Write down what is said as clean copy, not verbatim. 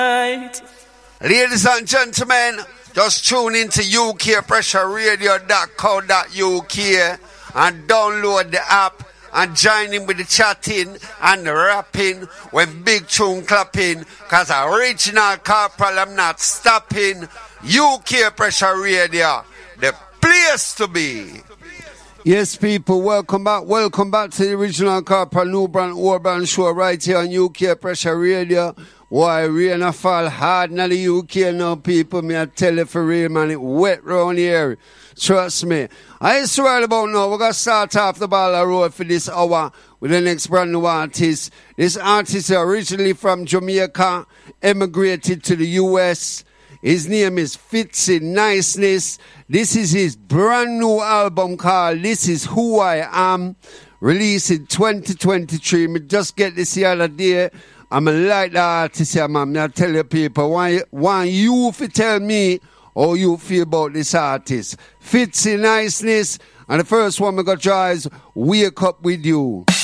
Ladies and gentlemen, just tune into ukpressureradio.co.uk and download the app and join in with the chatting and the rapping when big tune clapping, cause original corporal I'm not stopping. UK Pressure Radio, the place to be. Yes, people, welcome back to the original Corporal New Brand Urban Show right here on UK Pressure Radio. Why, rain a fall hard in the UK now, people. Me I tell you for real, man, it wet round here. Trust me. I swear about now, we're going to start off the ball road for this hour with the next brand new artist. This artist is originally from Jamaica, emigrated to the US. His name is Fitzy Niceness. This is his brand new album called This Is Who I Am, released in 2023. Me just get this the other day. I'm a like the artist here, man. I tell you people, why you if you tell me how you feel about this artist. Fitzy Niceness, and the first one we got to try is Wake Up With You.